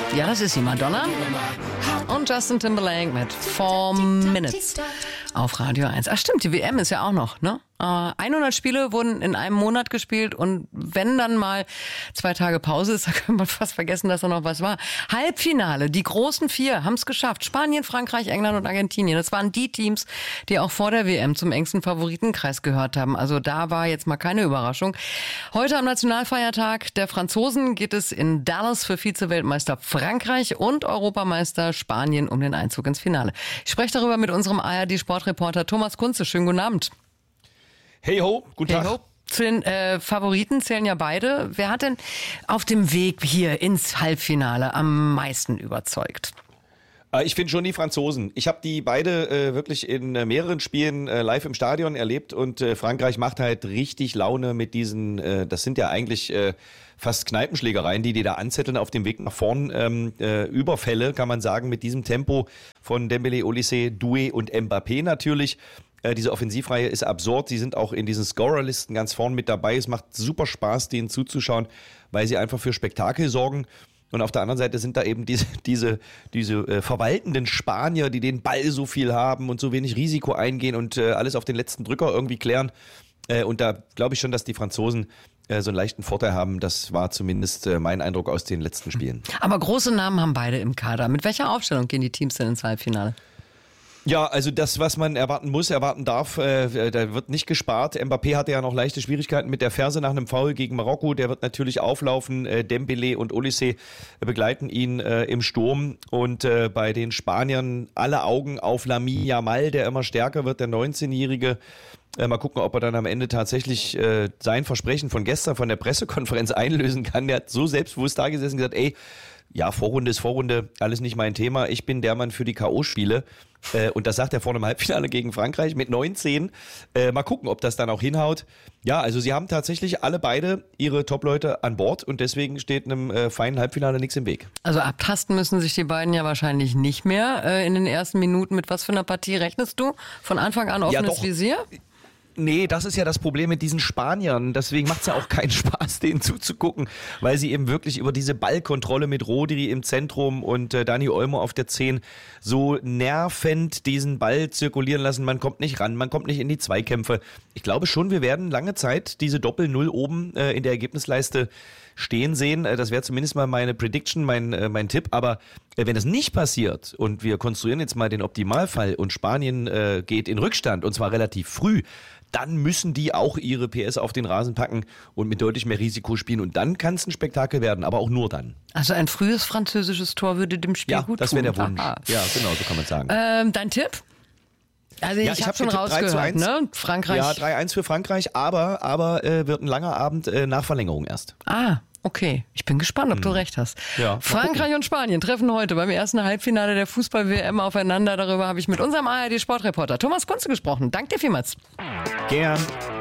Ja, das ist sie, Madonna. Und Justin Timberlake mit 4 Minutes auf Radio 1. Ach stimmt, die WM ist ja auch noch, ne? 100 Spiele wurden in einem Monat gespielt und wenn dann mal 2 Tage Pause ist, da kann man fast vergessen, dass da noch was war. Halbfinale, die großen 4 haben es geschafft. Spanien, Frankreich, England und Argentinien. Das waren die Teams, die auch vor der WM zum engsten Favoritenkreis gehört haben. Also da war jetzt mal keine Überraschung. Heute am Nationalfeiertag der Franzosen geht es in Dallas für Vize-Weltmeister Frankreich und Europameister Spanien um den Einzug ins Finale. Ich spreche darüber mit unserem ARD-Sportreporter Thomas Kunze. Schönen guten Abend. Hey ho, guten Tag. Hey ho. Zu den Favoriten zählen ja beide. Wer hat denn auf dem Weg hier ins Halbfinale am meisten überzeugt? Ich finde schon die Franzosen. Ich habe die beide wirklich in mehreren Spielen live im Stadion erlebt und Frankreich macht halt richtig Laune mit diesen, das sind ja eigentlich fast Kneipenschlägereien, die da anzetteln auf dem Weg nach vorn. Überfälle, kann man sagen, mit diesem Tempo von Dembélé, Olysée, Doué und Mbappé natürlich. Diese Offensivreihe ist absurd. Sie sind auch in diesen Scorerlisten ganz vorn mit dabei. Es macht super Spaß, denen zuzuschauen, weil sie einfach für Spektakel sorgen. Und auf der anderen Seite sind da eben diese verwaltenden Spanier, die den Ball so viel haben und so wenig Risiko eingehen und alles auf den letzten Drücker irgendwie klären. Und da glaube ich schon, dass die Franzosen so einen leichten Vorteil haben. Das war zumindest mein Eindruck aus den letzten Spielen. Aber große Namen haben beide im Kader. Mit welcher Aufstellung gehen die Teams denn ins Halbfinale? Ja, also das, was man erwarten muss, erwarten darf, da wird nicht gespart. Mbappé hatte ja noch leichte Schwierigkeiten mit der Ferse nach einem Foul gegen Marokko. Der wird natürlich auflaufen. Dembélé und Olysée begleiten ihn im Sturm. Und bei den Spaniern alle Augen auf Lamine Yamal, der immer stärker wird, der 19-Jährige. Mal gucken, ob er dann am Ende tatsächlich sein Versprechen von gestern, von der Pressekonferenz einlösen kann. Der hat so selbstbewusst da gesessen und gesagt, ey, ja, Vorrunde ist Vorrunde, alles nicht mein Thema. Ich bin der Mann für die K.O.-Spiele. Und das sagt er vor einem Halbfinale gegen Frankreich mit 19. Mal gucken, ob das dann auch hinhaut. Ja, also sie haben tatsächlich alle beide ihre Top-Leute an Bord und deswegen steht einem feinen Halbfinale nichts im Weg. Also abtasten müssen sich die beiden ja wahrscheinlich nicht mehr in den ersten Minuten. Mit was für einer Partie rechnest du? Von Anfang an offenes Visier? Nee, das ist ja das Problem mit diesen Spaniern. Deswegen macht es ja auch keinen Spaß, denen zuzugucken, weil sie eben wirklich über diese Ballkontrolle mit Rodri im Zentrum und Dani Olmo auf der 10 so nervend diesen Ball zirkulieren lassen. Man kommt nicht ran, man kommt nicht in die Zweikämpfe. Ich glaube schon, wir werden lange Zeit diese Doppel-Null oben in der Ergebnisleiste stehen sehen. Das wäre zumindest mal meine Prediction, mein Tipp. Aber wenn das nicht passiert und wir konstruieren jetzt mal den Optimalfall und Spanien geht in Rückstand und zwar relativ früh, dann müssen die auch ihre PS auf den Rasen packen und mit deutlich mehr Risiko spielen. Und dann kann es ein Spektakel werden, aber auch nur dann. Also ein frühes französisches Tor würde dem Spiel gut tun. Ja, das wäre der Wunsch. Aha. Ja, genau, so kann man sagen. Dein Tipp? Also ich habe schon rausgehört, ne? Frankreich. Ja, 3-1 für Frankreich, aber wird ein langer Abend nach Verlängerung erst. Okay, ich bin gespannt, ob du recht hast. Ja, Frankreich und Spanien treffen heute beim ersten Halbfinale der Fußball-WM aufeinander. Darüber habe ich mit unserem ARD-Sportreporter Thomas Kunze gesprochen. Danke dir vielmals. Gern.